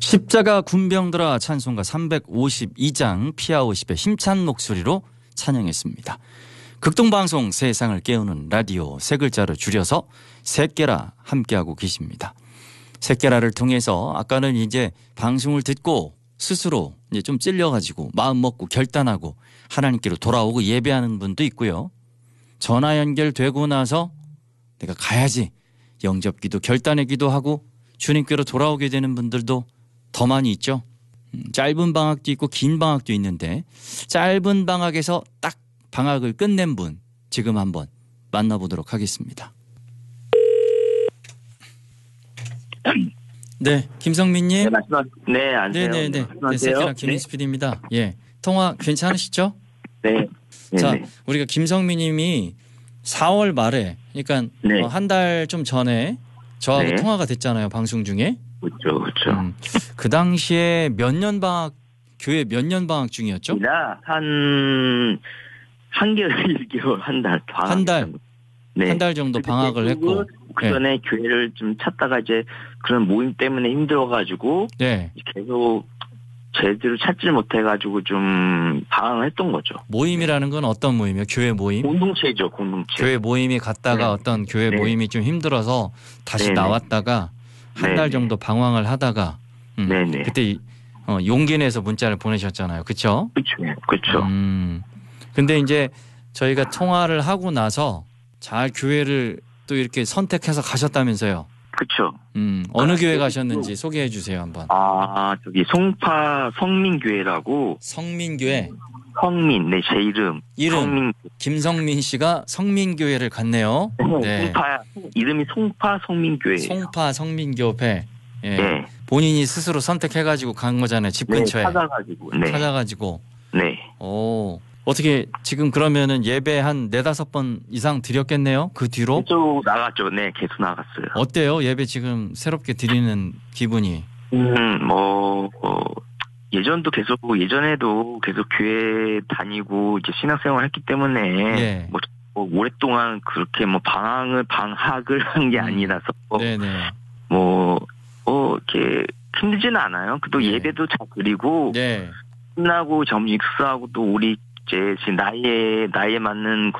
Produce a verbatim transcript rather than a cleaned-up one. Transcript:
십자가 군병들아 찬송가 삼백오십이 장 피아오십의 힘찬 목소리로 찬양했습니다. 극동방송 세상을 깨우는 라디오 세 글자로 줄여서 새깨라 함께하고 계십니다. 새깨라를 통해서 아까는 이제 방송을 듣고 스스로 이제 좀 찔려가지고 마음 먹고 결단하고 하나님께로 돌아오고 예배하는 분도 있고요. 전화 연결되고 나서 내가 가야지 영접기도 결단의 기도하고 주님께로 돌아오게 되는 분들도 더 많이 있죠. 짧은 방학도 있고 긴 방학도 있는데 짧은 방학에서 딱 방학을 끝낸 분 지금 한번 만나보도록 하겠습니다. 네, 김성민님. 네, 말씀. 네, 안녕하세요. 네네네. 네, 새끼라 김인수 피디입니다. 예, 통화 괜찮으시죠? 네. 네. 자, 네. 우리가 김성민님이 사월 말에, 그러니까 네. 어, 한 달 좀 전에 저하고 네. 통화가 됐잖아요, 방송 중에. 그렇죠, 그렇죠. 음, 그 당시에 몇 년 방학, 교회 몇 년 방학 중이었죠? 한 한개월, 일 개월, 한 달. 한 달. 네. 한 달 정도 방학을 했고. 그 전에 네. 교회를 좀 찾다가 이제 그런 모임 때문에 힘들어가지고 네. 계속 제대로 찾질 못해가지고 좀 방황을 했던 거죠. 모임이라는 건 어떤 모임이에요? 교회 모임? 공동체죠, 공동체. 교회 모임이 갔다가 네. 어떤 교회 네. 모임이 좀 힘들어서 다시 네네. 나왔다가 한 달 정도 방황을 하다가 음, 네네. 그때 어, 용기 내서 문자를 보내셨잖아요. 그렇죠? 그렇죠. 그렇죠. 음. 근데 이제 저희가 통화를 하고 나서 잘 교회를 또 이렇게 선택해서 가셨다면서요. 그렇죠. 음, 어느 아, 교회 가셨는지 소개해 주세요, 한번. 아, 저기 송파 성민교회라고. 성민교회. 성민, 네, 제 이름. 이름. 성민. 김성민 씨가 성민교회를 갔네요. 네. 송파, 이름이 송파 성민교회예요. 송파 성민교회. 예. 네. 본인이 스스로 선택해가지고 간 거잖아요. 집 네, 근처에. 찾아가지고. 네. 찾아가지고. 네. 오. 어떻게 지금 그러면은 예배 한 네다섯 번 이상 드렸겠네요? 그 뒤로? 계속 나갔죠. 네, 계속 나갔어요. 어때요? 예배 지금 새롭게 드리는 기분이? 음, 뭐, 어, 예전도 계속, 예전에도 계속 교회 다니고 이제 신앙생활 했기 때문에 예. 뭐, 뭐 오랫동안 그렇게 뭐 방황을, 방학을 한 게 음. 아니라서 네네. 뭐, 어, 이렇게 힘들지는 않아요. 또 네. 예배도 잘 드리고 네. 끝나고 점심 식사하고 또 우리 이제 지금 나이에 나이에 맞는